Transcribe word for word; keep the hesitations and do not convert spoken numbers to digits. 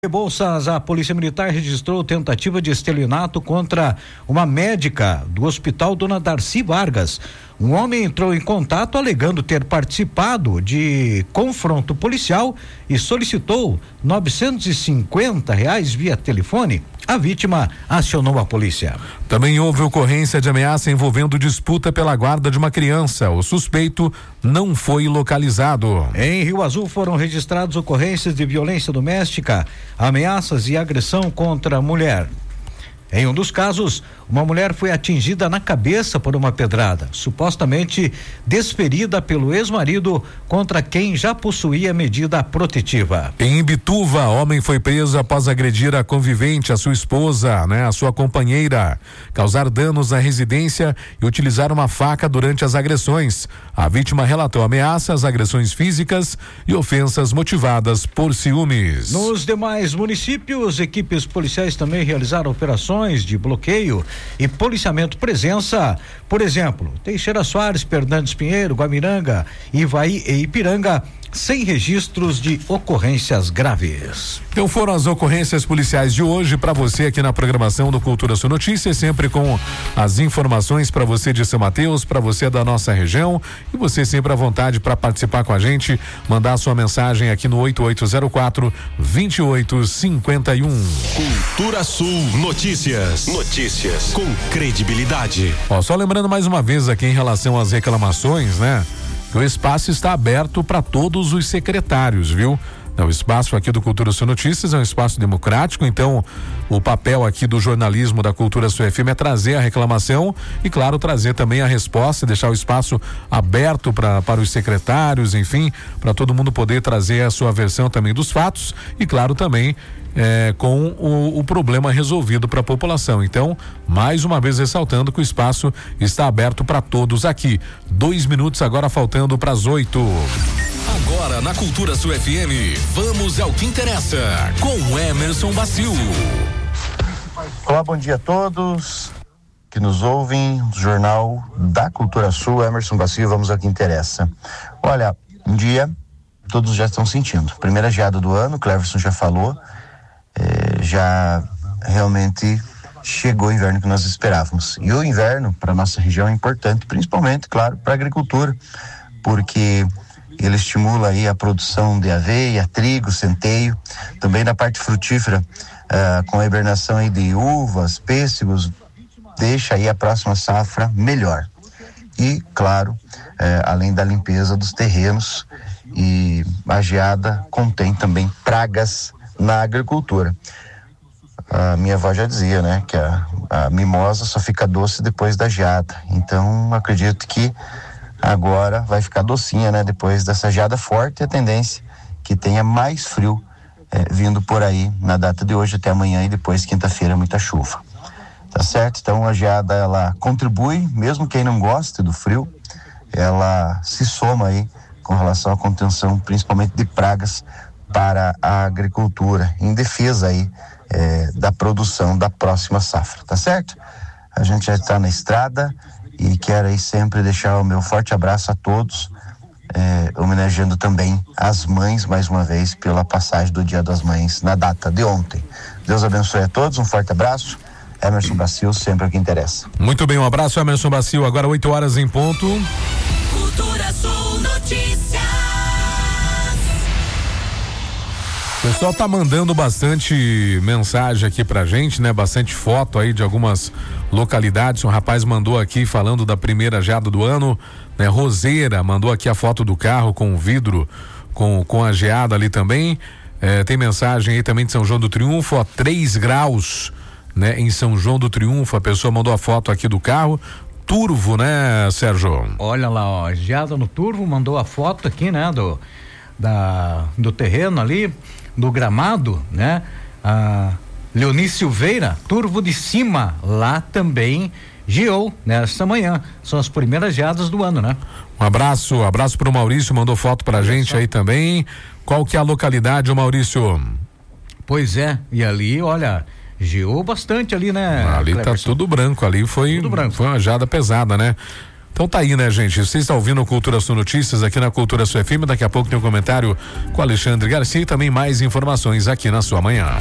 Rebouças, a Polícia Militar registrou tentativa de estelionato contra uma médica do Hospital Dona Darcy Vargas. Um homem entrou em contato alegando ter participado de confronto policial e solicitou novecentos e cinquenta reais via telefone. A vítima acionou a polícia. Também houve ocorrência de ameaça envolvendo disputa pela guarda de uma criança. O suspeito não foi localizado. Em Rio Azul foram registradas ocorrências de violência doméstica, ameaças e agressão contra a mulher. Em um dos casos, uma mulher foi atingida na cabeça por uma pedrada, supostamente desferida pelo ex-marido contra quem já possuía medida protetiva. Em Imbituva, homem foi preso após agredir a convivente, a sua esposa, né, a sua companheira, causar danos na residência e utilizar uma faca durante as agressões. A vítima relatou ameaças, agressões físicas e ofensas motivadas por ciúmes. Nos demais municípios, equipes policiais também realizaram operações de bloqueio e policiamento presença, por exemplo, Teixeira Soares, Fernandes Pinheiro, Guamiranga, Ivaí e Ipiranga, sem registros de ocorrências graves. Então foram as ocorrências policiais de hoje para você aqui na programação do Cultura Sul Notícias, sempre com as informações para você de São Mateus, para você da nossa região, e você sempre à vontade para participar com a gente, mandar sua mensagem aqui no oito oito zero quatro, dois oito cinco um. Cultura Sul Notícias. Notícias com credibilidade. Ó, só lembrando mais uma vez aqui em relação às reclamações, né? Que o espaço está aberto para todos os secretários, viu? O espaço aqui do Cultura Sul Notícias é um espaço democrático, então o papel aqui do jornalismo da Cultura Sul F M é trazer a reclamação e, claro, trazer também a resposta, deixar o espaço aberto pra, para os secretários, enfim, para todo mundo poder trazer a sua versão também dos fatos e, claro, também É, com o, o problema resolvido para a população. Então, mais uma vez ressaltando que o espaço está aberto para todos aqui. Dois minutos agora faltando para as oito. Agora na Cultura Sul F M, vamos ao que interessa com Emerson Bacio. Olá, bom dia a todos que nos ouvem, Jornal da Cultura Sul, Emerson Bacio, vamos ao que interessa. Olha, um dia todos já estão sentindo. Primeira geada do ano, Cleverson já falou. É, já realmente chegou o inverno que nós esperávamos. E o inverno para nossa região é importante, principalmente, claro, para a agricultura, porque ele estimula aí a produção de aveia, trigo, centeio, também na parte frutífera, ah, com a hibernação aí de uvas, pêssegos, deixa aí a próxima safra melhor. E, claro, eh, além da limpeza dos terrenos, e a geada contém também pragas na agricultura. A minha avó já dizia, né, que a, a mimosa só fica doce depois da geada. Então, acredito que agora vai ficar docinha, né, depois dessa geada forte, a tendência que tenha mais frio eh, vindo por aí na data de hoje até amanhã e depois quinta-feira muita chuva. Tá certo? Então, a geada ela contribui, mesmo quem não gosta do frio, ela se soma aí com relação à contenção, principalmente de pragas para a agricultura, em defesa aí eh, da produção da próxima safra, tá certo? A gente já está na estrada e quero aí sempre deixar o meu forte abraço a todos, eh, homenageando também as mães mais uma vez pela passagem do Dia das Mães na data de ontem. Deus abençoe a todos, um forte abraço. Emerson Bacio, sempre o que interessa. Muito bem, um abraço, Emerson Bacio. Agora oito horas em ponto. Cultura Sul Notícias. O pessoal tá mandando bastante mensagem aqui pra gente, né? Bastante foto aí de algumas localidades. Um rapaz mandou aqui falando da primeira geada do ano, né? Roseira mandou aqui a foto do carro com o vidro, com, com a geada ali também. É, tem mensagem aí também de São João do Triunfo, ó, três graus, né? Em São João do Triunfo, a pessoa mandou a foto aqui do carro. Turvo, né, Sérgio? Olha lá, ó, geada no Turvo, mandou a foto aqui, né, do, da, do terreno ali, do gramado, né? A Leoni Silveira, Turvo de Cima, lá também geou nesta manhã. São as primeiras geadas do ano, né? Um abraço, abraço pro Maurício, mandou foto pra gente aí também. Qual que é a localidade, ô Maurício? Pois é, e ali, olha, geou bastante ali, né? Ali Cleverson? Tá tudo branco, ali foi, tudo branco. Foi uma geada pesada, né? Então tá aí, né, gente? Você está ouvindo Cultura Sul Notícias aqui na Cultura Sul F M. Daqui a pouco tem um comentário com Alexandre Garcia e também mais informações aqui na sua manhã.